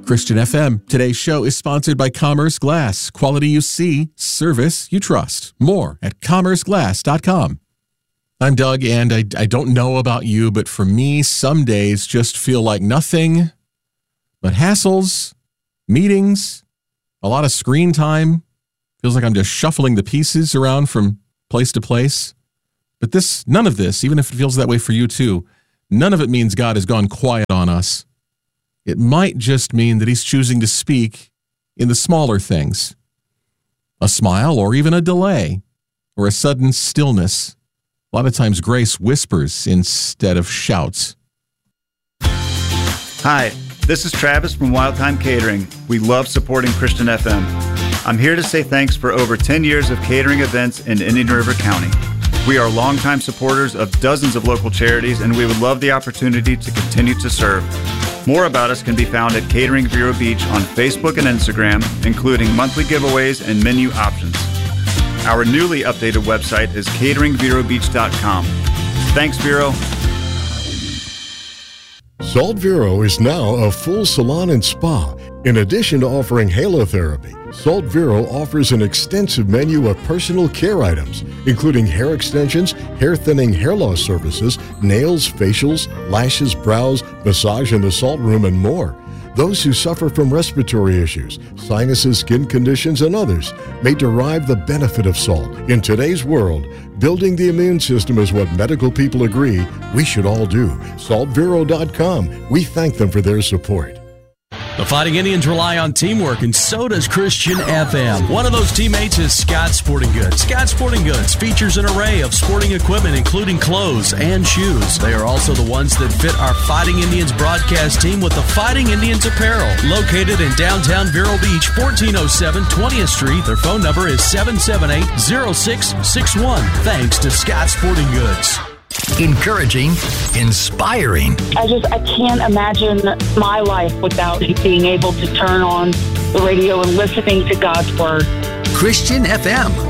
Christian FM. Today's show is sponsored by Commerce Glass. Quality you see, service you trust. More at commerceglass.com. I'm Doug, and I don't know about you, but for me, some days just feel like nothing but hassles, meetings, a lot of screen time. Feels like I'm just shuffling the pieces around from place to place. But none of this, even if it feels that way for you too, none of it means God has gone quiet on us. It might just mean that he's choosing to speak in the smaller things. A smile or even a delay or a sudden stillness. A lot of times grace whispers instead of shouts. Hi, this is Travis from Wild Time Catering. We love supporting Christian FM. I'm here to say thanks for over 10 years of catering events in Indian River County. We are longtime supporters of dozens of local charities, and we would love the opportunity to continue to serve. More about us can be found at Catering Vero Beach on Facebook and Instagram, including monthly giveaways and menu options. Our newly updated website is cateringverobeach.com. Thanks, Vero. Salt Vero is now a full salon and spa. In addition to offering halotherapy, Salt Vero offers an extensive menu of personal care items, including hair extensions, hair thinning, hair loss services, nails, facials, lashes, brows, massage in the salt room, and more. Those who suffer from respiratory issues, sinuses, skin conditions, and others may derive the benefit of salt. In today's world, building the immune system is what medical people agree we should all do. SaltVero.com. We thank them for their support. The Fighting Indians rely on teamwork, and so does Christian FM. One of those teammates is Scott Sporting Goods. Scott Sporting Goods features an array of sporting equipment, including clothes and shoes. They are also the ones that fit our Fighting Indians broadcast team with the Fighting Indians apparel. Located in downtown Vero Beach, 1407 20th Street. Their phone number is 778-0661. Thanks to Scott Sporting Goods. Encouraging, inspiring. I can't imagine my life without being able to turn on the radio and listening to God's Word. Christian FM.